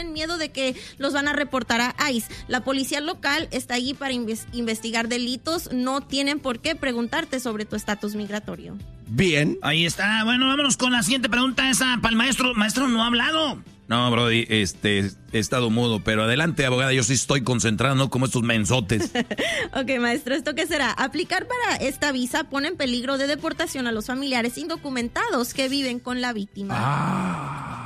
tienen miedo de que los van a reportar a ICE. La policía local está allí para investigar delitos. No tienen por qué preguntarte sobre tu estatus migratorio. Bien. Ahí está. Bueno, vámonos con la siguiente pregunta. Esa para el maestro. Maestro, no ha hablado. No, Brody, he estado mudo, pero adelante, abogada, yo sí estoy concentrado, ¿no? Como estos mensotes. Ok, maestro, ¿esto qué será? Aplicar para esta visa pone en peligro de deportación a los familiares indocumentados que viven con la víctima.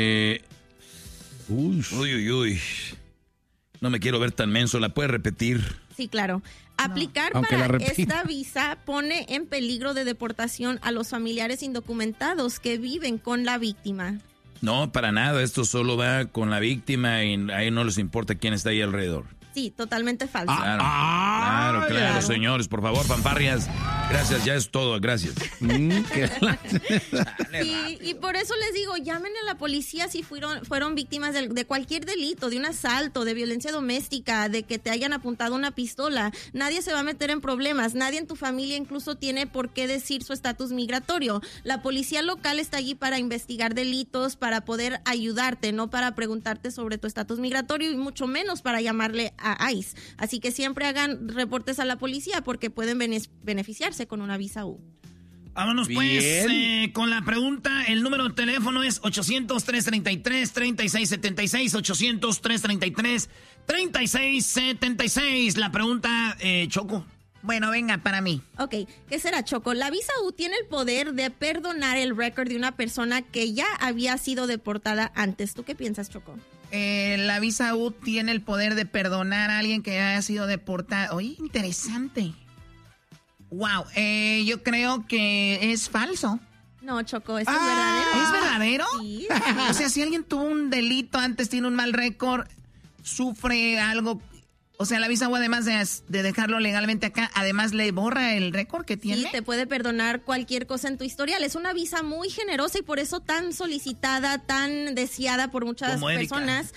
Uy. No me quiero ver tan menso, ¿la puedes repetir? Sí, claro. Aplicar para esta visa pone en peligro de deportación a los familiares indocumentados que viven con la víctima. No, para nada, esto solo va con la víctima y ahí no les importa quién está ahí alrededor. Sí, totalmente falso. Claro, señores, por favor, fanfarrias. Gracias, ya es todo, gracias. Sí, y por eso les digo, llamen a la policía si fueron víctimas de cualquier delito, de un asalto, de violencia doméstica, de que te hayan apuntado una pistola. Nadie se va a meter en problemas, nadie en tu familia incluso tiene por qué decir su estatus migratorio. La policía local está allí para investigar delitos, para poder ayudarte, no para preguntarte sobre tu estatus migratorio y mucho menos para llamarle a ICE. Así que siempre hagan reportes a la policía porque pueden beneficiarse con una visa U. Vámonos pues con la pregunta. El número de teléfono es 800-333-3676. 800-333-3676. La pregunta, Choco. Bueno, venga, para mí. Ok, ¿qué será, Choco? La visa U tiene el poder de perdonar el récord de una persona que ya había sido deportada antes. ¿Tú qué piensas, Choco? La visa U tiene el poder de perdonar a alguien que haya sido deportado. Oye, interesante. Wow, yo creo que es falso. No, Choco, esto es verdadero. ¿Es verdadero? Sí. O sea, si alguien tuvo un delito antes, tiene un mal récord, sufre algo... O sea, la visa U, además de dejarlo legalmente acá, además le borra el récord que tiene. Sí, te puede perdonar cualquier cosa en tu historial. Es una visa muy generosa y por eso tan solicitada, tan deseada por muchas personas.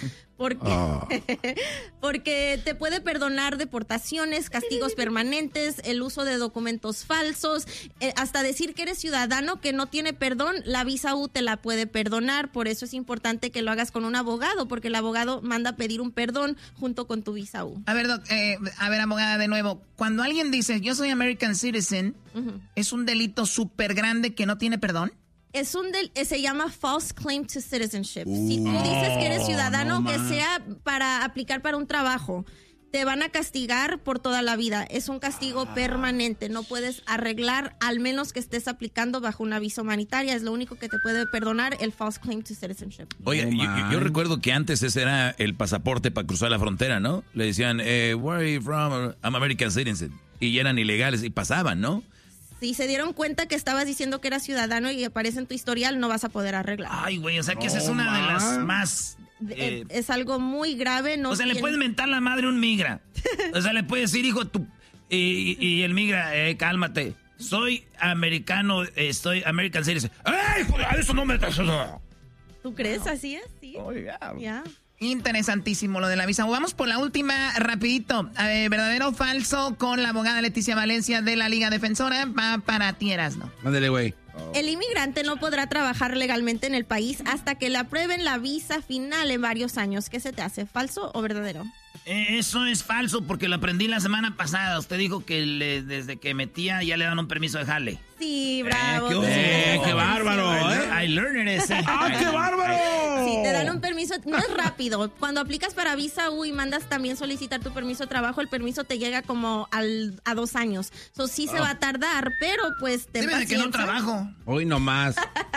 Porque te puede perdonar deportaciones, castigos permanentes, el uso de documentos falsos, hasta decir que eres ciudadano que no tiene perdón, la visa U te la puede perdonar. Por eso es importante que lo hagas con un abogado, porque el abogado manda a pedir un perdón junto con tu visa U. A ver, abogada, de nuevo, cuando alguien dice yo soy American Citizen, ¿es un delito súper grande que no tiene perdón? Se llama false claim to citizenship. Si tú dices que eres ciudadano, que sea para aplicar para un trabajo, te van a castigar por toda la vida. Es un castigo permanente. No puedes arreglar al menos que estés aplicando bajo una visa humanitaria. Es lo único que te puede perdonar el false claim to citizenship. Oye, yo recuerdo que antes ese era el pasaporte para cruzar la frontera, ¿no? Le decían, where are you from? I'm American citizen. Y eran ilegales y pasaban, ¿no? Si se dieron cuenta que estabas diciendo que eras ciudadano y aparece en tu historial, no vas a poder arreglar. Ay, güey, o sea que esa es una de las más... es algo muy grave. No, o sea, le puede mentar la madre a un migra. O sea, le puede decir, hijo, y el migra, cálmate. Soy americano, estoy American Citizen. ¡Ey, eso no me... ¿Tú crees? ¿Así es? Sí. Oh, Ya. Interesantísimo lo de la visa. Vamos por la última, rapidito. ¿Verdadero o falso? Con la abogada Leticia Valencia de la Liga Defensora. Va para ti, Erasno. Ándale, güey. El inmigrante no podrá trabajar legalmente en el país hasta que le aprueben la visa final en varios años. ¿Qué se te hace? ¿Falso o verdadero? Eso es falso porque lo aprendí la semana pasada. Usted dijo que desde que metía ya le dan un permiso de jale. Sí, bravo. ¡Qué bárbaro! I learned it. ¡Qué bárbaro! Sí, te dan un permiso. No es rápido. Cuando aplicas para visa U y mandas también solicitar tu permiso de trabajo, el permiso te llega como a 2 años. So, sí se va a tardar, pero pues ten Dime de que no trabajo. Hoy nomás.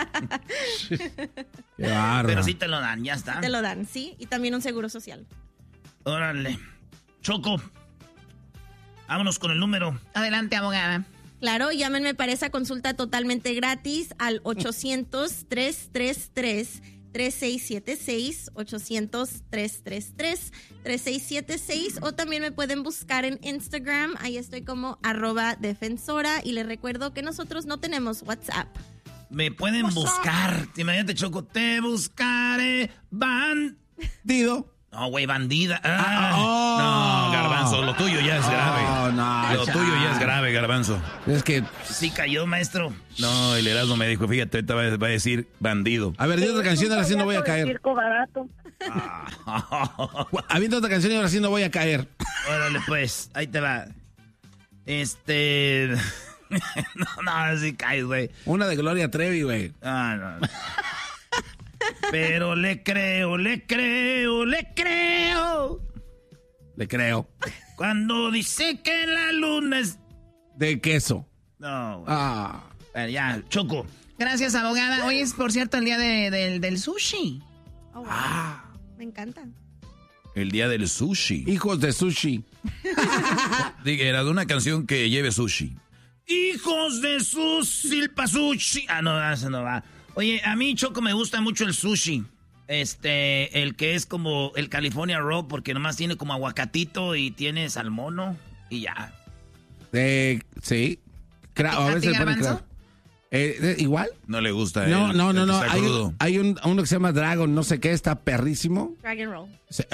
¡Qué bárbaro! Pero sí te lo dan, ya está. Te lo dan, sí. Y también un seguro social. Órale. Choco, vámonos con el número. Adelante, abogada. Claro, llámenme para esa consulta totalmente gratis al 800-333-3676, 800-333-3676, o también me pueden buscar en Instagram, ahí estoy como @defensora, y les recuerdo que nosotros no tenemos WhatsApp. Me pueden buscar, imagínate, Choco, te buscaré, bandido. No, güey, bandida. No, Garbanzo, lo tuyo ya es grave. Lo tuyo ya es grave, Garbanzo. Es que... Sí cayó, maestro. No, el Erasmo me dijo, fíjate, ahorita va a decir bandido. A ver, di otra canción, ahora sí no voy a caer. Circo barato. Habiendo otra canción y ahora sí no voy a caer. Órale, pues, ahí te va. No, así caes, güey. Una de Gloria Trevi, güey. No. Pero le creo. Le creo. Cuando dice que la luna es... De queso. No, güey. Ah. Ya, Choco. Gracias, abogada. Hoy es, por cierto, el día del sushi. Oh, wow. Me encanta. El día del sushi. Hijos de sushi. Era de una canción que lleve sushi. Hijos de su silpa sushi. No, eso no va. Oye, a mí, Choco, me gusta mucho el sushi. El que es como el California Roll, porque nomás tiene como aguacatito y tiene salmono y ya. Sí. A veces le ponen crab. ¿Igual? No le gusta. No. Está crudo. Hay uno que se llama Dragon, no sé qué, está perrísimo. Dragon Roll.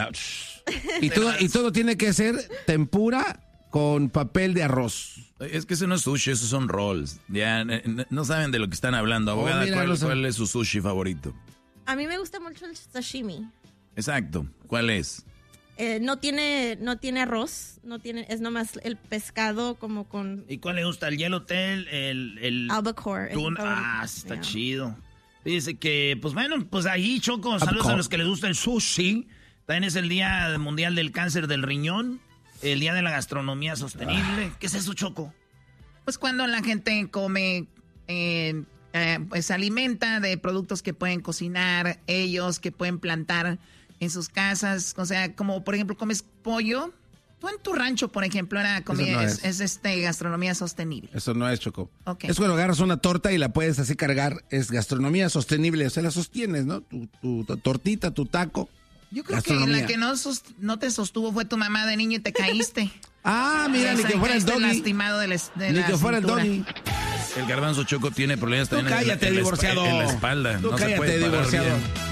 Y todo tiene que ser tempura con papel de arroz. Es que ese no es sushi, esos son rolls. Ya no saben de lo que están hablando. Abogada, ¿cuál es su sushi favorito? A mí me gusta mucho el sashimi. Exacto. ¿Cuál es? No tiene arroz, es nomás el pescado como con... ¿Y cuál le gusta? ¿El Yellowtail? El albacore. Está chido. Dice que, pues bueno, pues ahí, Choco, saludos a los que les gusta el sushi. También es el Día Mundial del Cáncer del Riñón, el Día de la Gastronomía Sostenible. ¿Qué es eso, Choco? Pues cuando la gente come, pues se alimenta de productos que pueden cocinar ellos, que pueden plantar en sus casas. O sea, como por ejemplo comes pollo. Tú en tu rancho, por ejemplo, era comida, es gastronomía sostenible. Eso no es, Choco. Okay. Es cuando agarras una torta y la puedes así cargar. Es gastronomía sostenible. O sea, la sostienes, ¿no? Tu tortita, tu taco. Yo creo que la que no te sostuvo fue tu mamá de niño y te caíste. Mira, ni que fuera el doggy. Lastimado de ni que fuera el doggy. El garbanzo, Choco, tiene problemas también cállate, en divorciado. la espalda. Tú no cállate, se puede parar divorciado. bien.